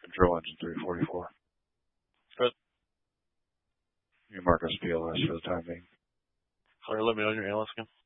Control engine 344. Good. You mark us PLS for the time being. Claire, let me know your analyst again.